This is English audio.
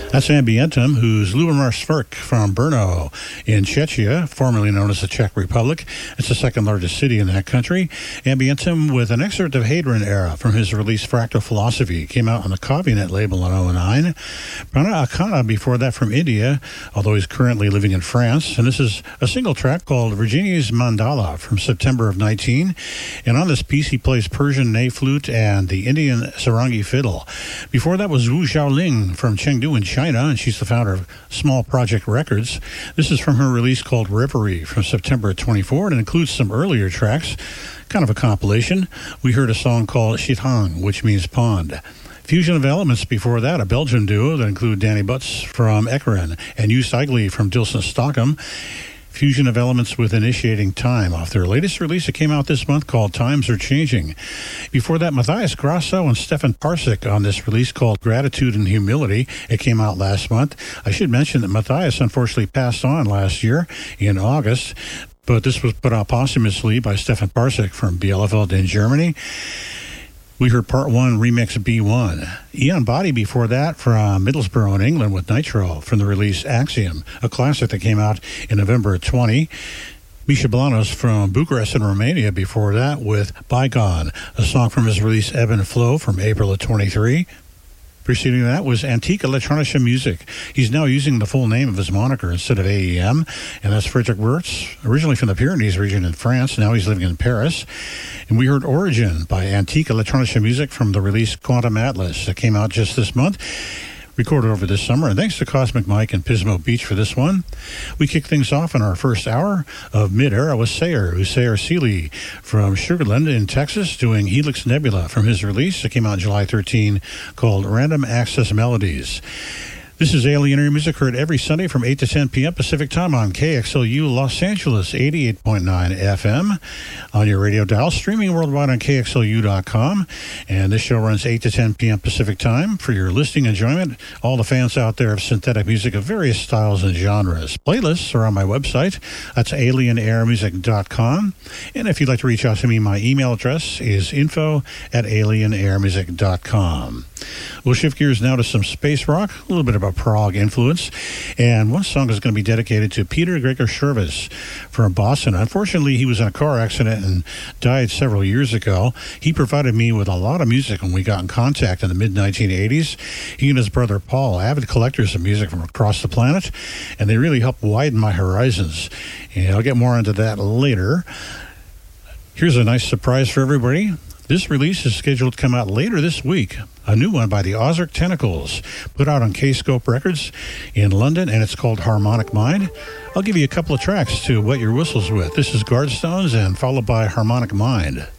That's Ambientum, who's Lubomir Sverk from Brno in Czechia, formerly known as the Czech Republic. It's the second largest city in that country. Ambientum with an excerpt of Hadron Era from his release Fractal Philosophy. Came out on the Covinet label in 2009. Prana Akana before that from India, although he's currently living in France. And this is a single track called Virginia's Mandala from September of 19. And on this piece he plays Persian ney flute and the Indian sarangi fiddle. Before that was Wu Xiaoling from Chengdu in China, and she's the founder of Small Project Records. This is from her release called Reverie from September 24, and it includes some earlier tracks, kind of a compilation. We heard a song called Shithang, which means pond. Fusion of Elements before that, a Belgian duo that include Danny Butts from Ekeren and Hugh Seigley from Dilson Stockham. Fusion of Elements with Initiating Time off their latest release that came out this month called Times Are Changing. Before that, Matthias Grasso and Stefan Parsik on this release called Gratitude and Humility. It came out last month. I should mention that Matthias unfortunately passed on last year in August, but this was put out posthumously by Stefan Parsik from Bielefeld in Germany. We heard Part 1, Remix B1. Ian Body before that from Middlesbrough in England with Nitro from the release Axiom, a classic that came out in November of 20. Misha Blanos from Bucharest in Romania before that with Bygone, a song from his release Ebb and Flow from April of 23. Preceding that was Antique Electronische Music. He's now using the full name of his moniker instead of AEM, and that's Frederick Wirtz, originally from the Pyrenees region in France. Now he's living in Paris. And we heard Origin by Antique Electronische Music from the release Quantum Atlas that came out just this month, recorded over this summer. And thanks to Cosmic Mike and Pismo Beach for this one. We kick things off in our first hour of Mid-Era with Sayer Seeley from Sugarland in Texas, doing Helix Nebula from his release that came out July 13 called Random Access Melodies. This is Alien Air Music, heard every Sunday from 8 to 10 p.m. Pacific Time on KXLU Los Angeles, 88.9 FM on your radio dial, streaming worldwide on KXLU.com. And this show runs 8 to 10 p.m. Pacific Time for your listening enjoyment. All the fans out there of synthetic music of various styles and genres. Playlists are on my website. That's alienairmusic.com. And if you'd like to reach out to me, my email address is info@alienairmusic.com. We'll shift gears now to some space rock, a little bit of a prog influence. And one song is going to be dedicated to Peter Gregor-Shervis from Boston. Unfortunately, he was in a car accident and died several years ago. He provided me with a lot of music when we got in contact in the mid-1980s. He and his brother Paul, avid collectors of music from across the planet, and they really helped widen my horizons. And I'll get more into that later. Here's a nice surprise for everybody. This release is scheduled to come out later this week. A new one by the Ozark Tentacles, put out on K-Scope Records in London, and it's called Harmonic Mind. I'll give you a couple of tracks to wet your whistles with. This is Guardstones, and followed by Harmonic Mind.